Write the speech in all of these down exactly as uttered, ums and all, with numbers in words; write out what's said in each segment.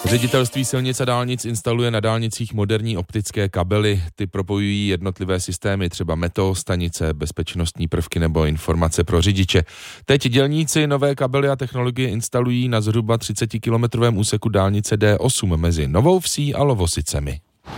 Ředitelství silnic a dálnic instaluje na dálnicích moderní optické kabely. Ty propojují jednotlivé systémy, třeba meteostanice, bezpečnostní prvky nebo informace pro řidiče. Teď dělníci nové kabely a technologie instalují na zhruba třicetikilometrovém úseku dálnice D osm mezi Novou Vsí a Lovosicemi.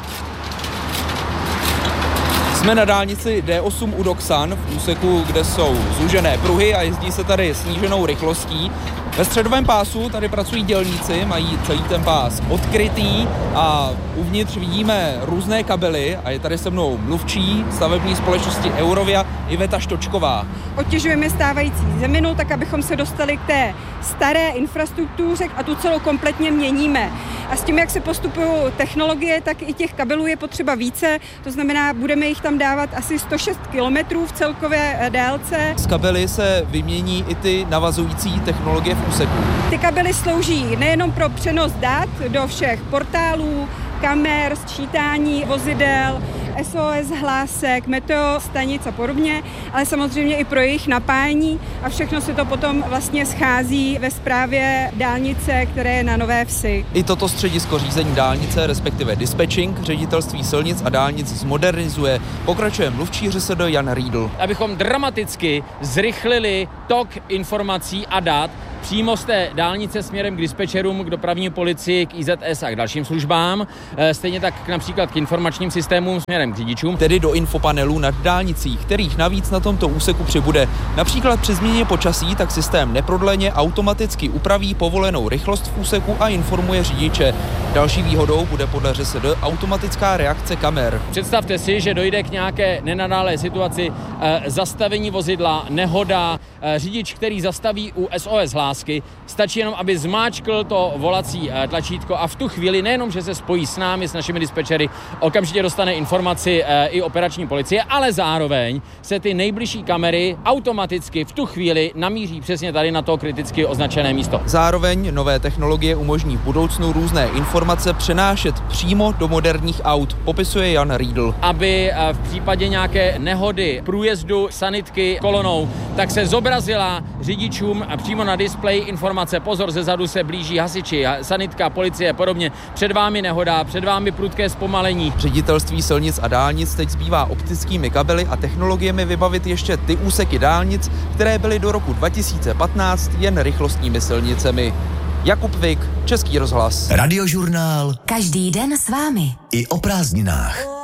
Jsme na dálnici D osm u Doksan, v úseku, kde jsou zúžené pruhy a jezdí se tady sníženou rychlostí. Ve středovém pásu tady pracují dělníci, mají celý ten pás odkrytý a uvnitř vidíme různé kabely a je tady se mnou mluvčí stavební společnosti Eurovia Iveta Štočková. Odtěžujeme stávající zeminu, tak abychom se dostali k té staré infrastruktuře a tu celou kompletně měníme. A s tím, jak se postupují technologie, tak i těch kabelů je potřeba více, to znamená, budeme jich tam dávat asi sto šest kilometrů v celkové délce. Z kabely se vymění i ty navazující technologie v úseku. Ty kabely slouží nejenom pro přenos dat do všech portálů, kamer, sčítání vozidel, S O S hlásek, meteostanic a podobně, ale samozřejmě i pro jejich napájení a všechno se to potom vlastně schází ve správě dálnice, které je na Nové Vsi. I toto středisko řízení dálnice, respektive dispatching, Ředitelství silnic a dálnic zmodernizuje. Pokračuje mluvčí ŘSD Jan Riedl. Abychom dramaticky zrychlili tok informací a dat přímo z té dálnice směrem k dispečerům, k dopravní policii, k I Z S a k dalším službám, stejně tak například k informačním systémům směrem k řidičům. Tedy do infopanelů nad dálnicí, kterých navíc na tomto úseku přibude. Například při změně počasí, tak systém neprodleně automaticky upraví povolenou rychlost v úseku a informuje řidiče. Další výhodou bude podle ŘSD automatická reakce kamer. Představte si, že dojde k nějaké nenadálé situaci, e, zastavení vozidla, nehoda, e, řidič, který zastaví u S O S hlásky, stačí jenom, aby zmáčkl to volací e, tlačítko a v tu chvíli nejenom, že se spojí s námi, s našimi dispečery, okamžitě dostane informaci e, i operační policie, ale zároveň se ty nejbližší kamery automaticky v tu chvíli namíří přesně tady na to kriticky označené místo. Zároveň nové technologie umožní v budoucnu různé informace přenášet přímo do moderních aut, popisuje Jan Riedl. Aby v případě nějaké nehody, průjezdu sanitky kolonou, tak se zobrazila řidičům přímo na displeji informace: pozor, zezadu se blíží hasiči, sanitka, policie, podobně. Před vámi nehoda, před vámi prudké zpomalení. Ředitelství silnic a dálnic teď zbývá optickými kabely a technologiemi vybavit ještě ty úseky dálnic, které byly do roku dva tisíce patnáct jen rychlostními silnicemi. Jakub Vik, Český rozhlas. Radiožurnál. Každý den s vámi. I o prázdninách.